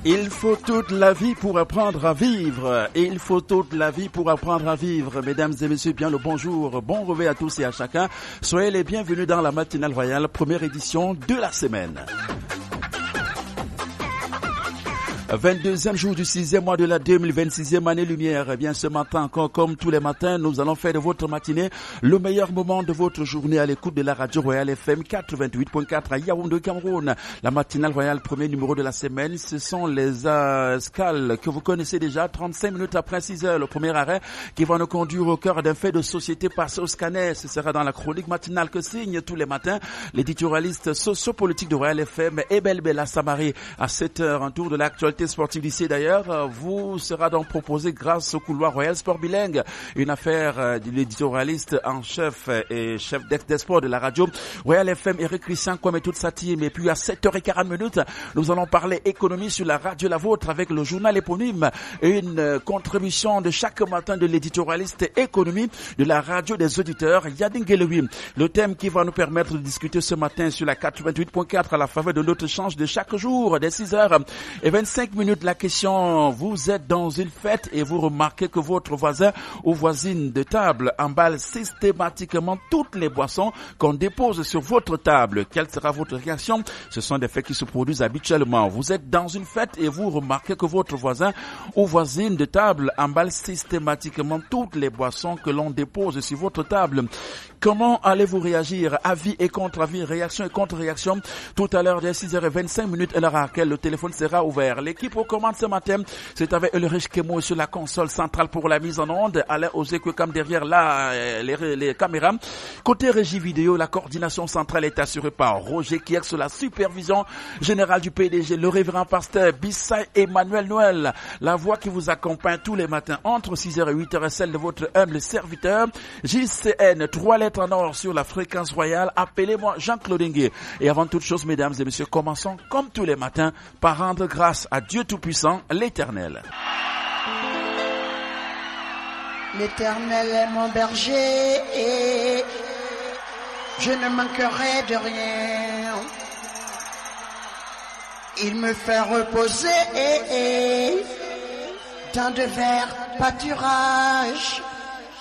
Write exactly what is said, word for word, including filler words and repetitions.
Il faut toute la vie pour apprendre à vivre. Il faut toute la vie pour apprendre à vivre. Mesdames et messieurs, bien le bonjour. Bon réveil à tous et à chacun. Soyez les bienvenus dans la matinale royale, première édition de la semaine. vingt-deuxième jour du sixième mois de la deux mille vingt-sixième année lumière. Eh bien, ce matin, encore comme tous les matins, nous allons faire de votre matinée le meilleur moment de votre journée à l'écoute de la radio Royale F M quatre-vingt-huit point quatre à Yaoundé, Cameroun. La matinale royale, premier numéro de la semaine, ce sont les euh, scales que vous connaissez déjà, trente-cinq minutes après six heures, le premier arrêt qui va nous conduire au cœur d'un fait de société passé au scanner. Ce sera dans la chronique matinale que signe tous les matins l'éditorialiste sociopolitique de Royale F M, Ebel Bella Samari, à sept heures, un tour de l'actualité sportive d'ici d'ailleurs vous sera donc proposé grâce au couloir Royal Sport Bilingue, une affaire de l'éditorialiste en chef et chef des sports de la radio Royal F M, Eric Christian, comme et toute sa team. Et puis à sept heures quarante minutes, nous allons parler économie sur la radio La Vôtre avec le journal éponyme et une contribution de chaque matin de l'éditorialiste économie de la radio des auditeurs Yadin Guéloui. Le thème qui va nous permettre de discuter ce matin sur la quatre-vingt-huit point quatre à la faveur de notre échange de chaque jour dès six heures et vingt-cinq minutes. La question, vous êtes dans une fête et vous remarquez que votre voisin ou voisine de table emballe systématiquement toutes les boissons qu'on dépose sur votre table. Quelle sera votre réaction? Ce sont des faits qui se produisent habituellement. Vous êtes dans une fête et vous remarquez que votre voisin ou voisine de table emballe systématiquement toutes les boissons que l'on dépose sur votre table. Comment allez-vous réagir? Avis et contre-avis, réaction et contre-réaction. Tout à l'heure, dès six heures vingt-cinq minutes, à l'heure à laquelle le téléphone sera ouvert. L'équipe aux commandes ce matin, c'est avec Ulrich Kemo sur la console centrale pour la mise en onde. Alain Ozekwekam derrière là, les, les caméras. Côté régie vidéo, la coordination centrale est assurée par Roger Kier sur la supervision générale du P D G, le révérend pasteur Bissay Emmanuel Noël. La voix qui vous accompagne tous les matins entre six heures et huit heures est celle de votre humble serviteur. J C N, trois lettres en or sur la fréquence royale. Appelez-moi Jean-Claude Ngué. Et avant toute chose, mesdames et messieurs, commençons comme tous les matins par rendre grâce à Dieu Tout-Puissant, l'Éternel. L'Éternel est mon berger et je ne manquerai de rien. Il me fait reposer dans de verts pâturages.